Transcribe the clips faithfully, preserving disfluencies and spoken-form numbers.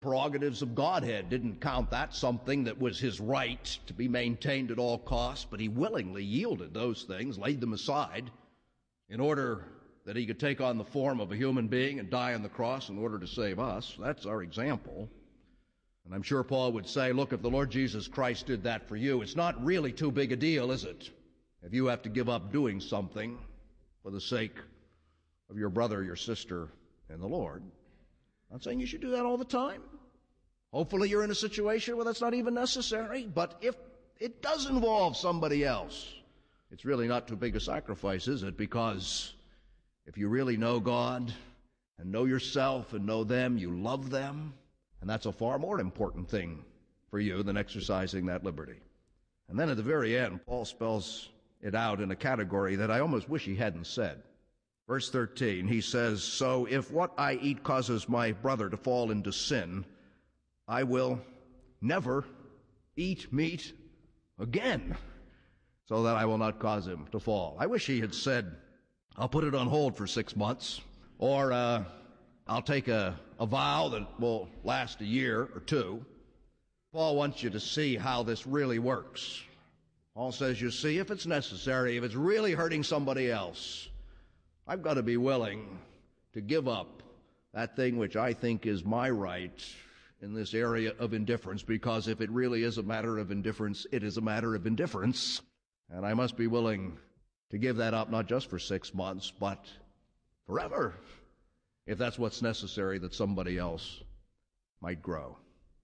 prerogatives of Godhead, didn't count that something that was his right to be maintained at all costs, but he willingly yielded those things, laid them aside, in order that he could take on the form of a human being and die on the cross in order to save us. That's our example. And I'm sure Paul would say, look, if the Lord Jesus Christ did that for you, it's not really too big a deal, is it? If you have to give up doing something for the sake of your brother or your sister in the Lord. I'm not saying you should do that all the time. Hopefully you're in a situation where that's not even necessary, but if it does involve somebody else, it's really not too big a sacrifice, is it? Because if you really know God and know yourself and know them, you love them, and that's a far more important thing for you than exercising that liberty. And then at the very end, Paul spells it out in a category that I almost wish he hadn't said. Verse thirteen, he says, so if what I eat causes my brother to fall into sin, I will never eat meat again, so that I will not cause him to fall. I wish he had said, I'll put it on hold for six months, or uh, I'll take a, a vow that will last a year or two. Paul wants you to see how this really works. Paul says, you see, if it's necessary, if it's really hurting somebody else, I've got to be willing to give up that thing which I think is my right in this area of indifference, because if it really is a matter of indifference, it is a matter of indifference. And I must be willing to give that up not just for six months, but forever, if that's what's necessary that somebody else might grow.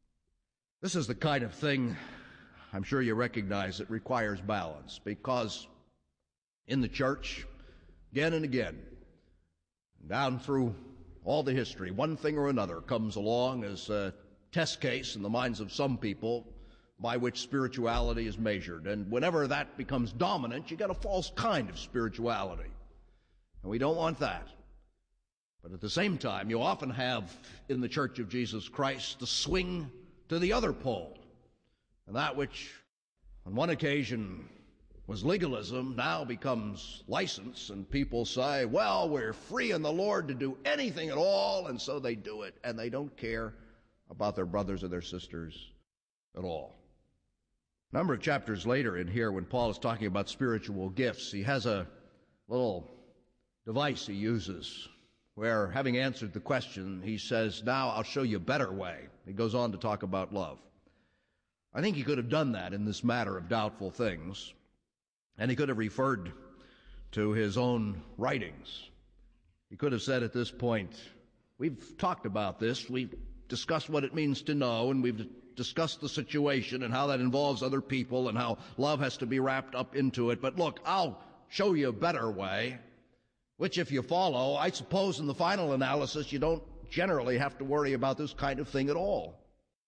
This is the kind of thing I'm sure you recognize it requires balance, because in the church, again and again, down through all the history, one thing or another comes along as a test case in the minds of some people by which spirituality is measured. And whenever that becomes dominant, you get a false kind of spirituality. And we don't want that. But at the same time, you often have in the Church of Jesus Christ the swing to the other pole. And that which on one occasion was legalism now becomes license, and people say, well, we're free in the Lord to do anything at all, and so they do it, and they don't care about their brothers or their sisters at all. A number of chapters later in here, when Paul is talking about spiritual gifts, he has a little device he uses where, having answered the question, he says, now I'll show you a better way. He goes on to talk about love. I think he could have done that in this matter of doubtful things, and he could have referred to his own writings. He could have said at this point, we've talked about this, we've discussed what it means to know, and we've discussed the situation and how that involves other people and how love has to be wrapped up into it. But look, I'll show you a better way, which if you follow, I suppose in the final analysis, you don't generally have to worry about this kind of thing at all.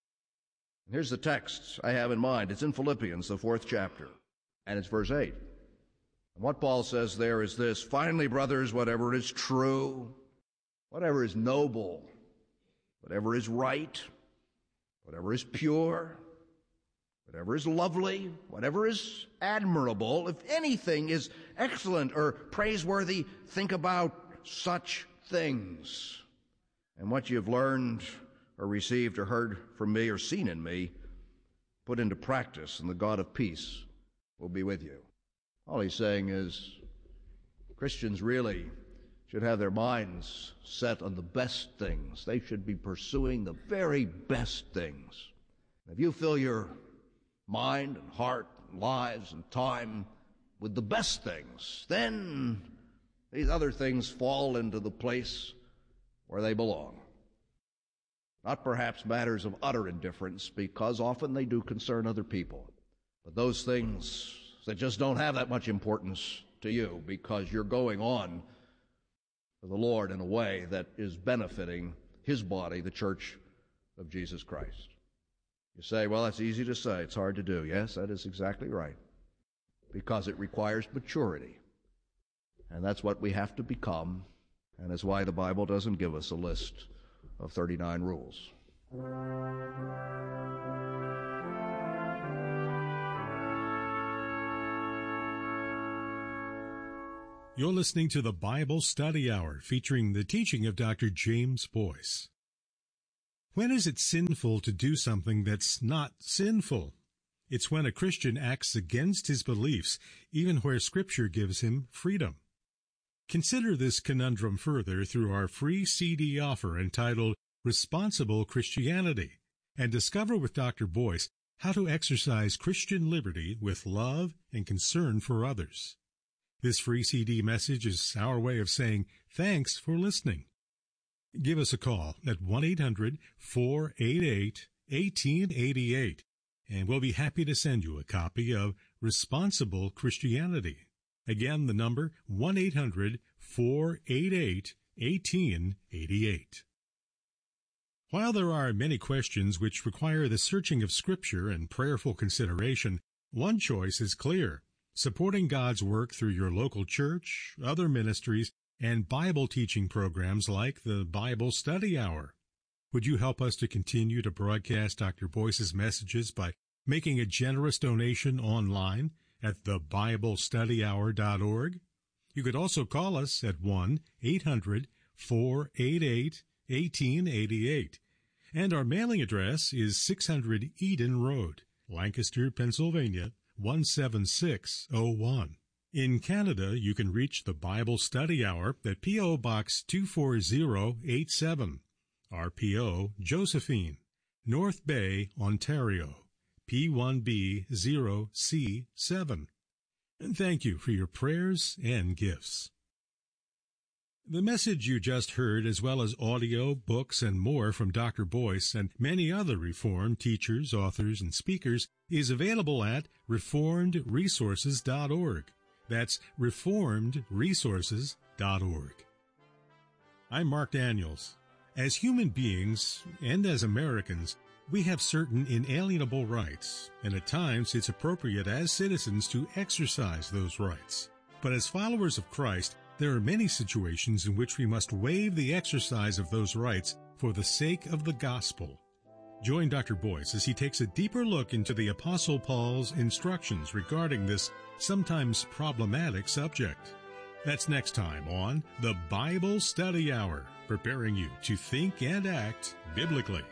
And here's the text I have in mind. It's in Philippians, the fourth chapter, and it's verse eight. And what Paul says there is this: finally, brothers, whatever is true, whatever is noble, whatever is right, whatever is pure, whatever is lovely, whatever is admirable, if anything is excellent or praiseworthy, think about such things. And what you've learned or received or heard from me or seen in me, put into practice, and the God of peace will be with you. All he's saying is Christians really should have their minds set on the best things. They should be pursuing the very best things. If you fill your mind and heart and lives and time with the best things, then these other things fall into the place where they belong. Not perhaps matters of utter indifference, because often they do concern other people, but those things that just don't have that much importance to you because you're going on to the Lord in a way that is benefiting His body, the Church of Jesus Christ. You say, well, that's easy to say. It's hard to do. Yes, that is exactly right, because it requires maturity. And that's what we have to become, and that's why the Bible doesn't give us a list of thirty-nine rules. You're listening to the Bible Study Hour, featuring the teaching of Doctor James Boyce. When is it sinful to do something that's not sinful? It's when a Christian acts against his beliefs, even where Scripture gives him freedom. Consider this conundrum further through our free C D offer entitled Responsible Christianity, and discover with Doctor Boyce how to exercise Christian liberty with love and concern for others. This free C D message is our way of saying thanks for listening. Give us a call at one eight hundred, four eight eight, one eight eight eight, and we'll be happy to send you a copy of Responsible Christianity. Again, the number one eight hundred, four eight eight, one eight eight eight. While there are many questions which require the searching of Scripture and prayerful consideration, one choice is clear: supporting God's work through your local church, other ministries, and Bible teaching programs like the Bible Study Hour. Would you help us to continue to broadcast Doctor Boyce's messages by making a generous donation online at the bible study hour dot org? You could also call us at one eight hundred, four eight eight, one eight eight eight. And our mailing address is six hundred Eden Road, Lancaster, Pennsylvania, one seven six oh one. In Canada, you can reach the Bible Study Hour at P O. Box two four zero eight seven, R P O Josephine, North Bay, Ontario, P one B zero C seven. And thank you for your prayers and gifts. The message you just heard, as well as audio, books, and more from Doctor Boyce and many other Reformed teachers, authors, and speakers, is available at reformed resources dot org. That's reformed resources dot org. I'm Mark Daniels. As human beings, and as Americans, we have certain inalienable rights, and at times it's appropriate as citizens to exercise those rights. But as followers of Christ, there are many situations in which we must waive the exercise of those rights for the sake of the gospel. Join Doctor Boyce as he takes a deeper look into the Apostle Paul's instructions regarding this sometimes problematic subject. That's next time on the Bible Study Hour, preparing you to think and act biblically.